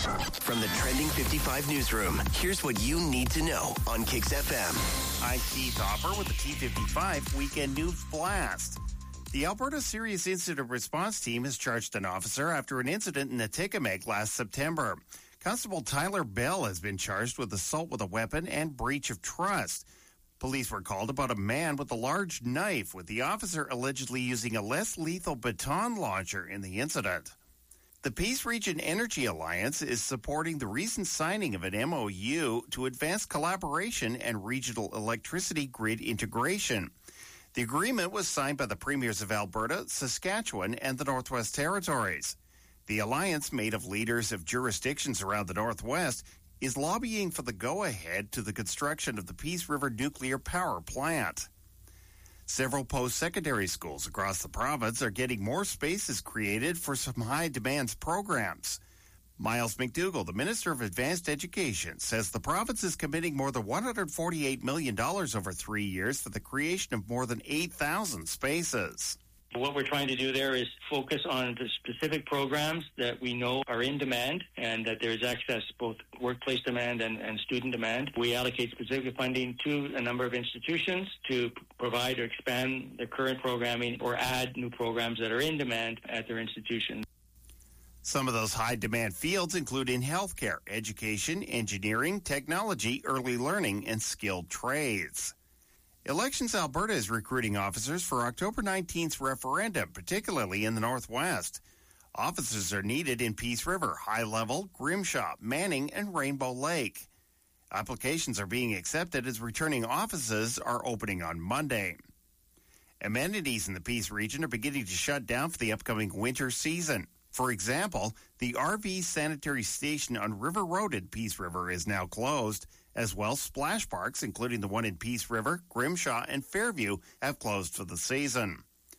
From the Trending 55 newsroom, here's what you need to know on Kix FM. I'm Keith Hopper with the T55 Weekend News Blast. The Alberta Serious Incident Response Team has charged an officer after an incident in Atikamekw last September. Constable Tyler Bell has been charged with assault with a weapon and breach of trust. Police were called about a man with a large knife, with the officer allegedly using a less lethal baton launcher in the incident. The Peace Region Energy Alliance is supporting the recent signing of an MOU to advance collaboration and regional electricity grid integration. The agreement was signed by the premiers of Alberta, Saskatchewan, and the Northwest Territories. The alliance, made of leaders of jurisdictions around the Northwest, is lobbying for the go-ahead to the construction of the Peace River nuclear power plant. Several post-secondary schools across the province are getting more spaces created for some high-demands programs. Miles McDougall, the Minister of Advanced Education, says the province is committing more than $148 million over 3 years for the creation of more than 8,000 spaces. What we're trying to do there is focus on the specific programs that we know are in demand and that there's access, both workplace demand and student demand. We allocate specific funding to a number of institutions to provide or expand their current programming or add new programs that are in demand at their institutions. Some of those high-demand fields include in healthcare, education, engineering, technology, early learning, and skilled trades. Elections Alberta is recruiting officers for October 19th's referendum, particularly in the Northwest. Officers are needed in Peace River, High Level, Grimshaw, Manning, and Rainbow Lake. Applications are being accepted as returning offices are opening on Monday. Amenities in the Peace region are beginning to shut down for the upcoming winter season. For example, the RV sanitary station on River Road in Peace River is now closed. As well, splash parks, including the one in Peace River, Grimshaw, and Fairview, have closed for the season.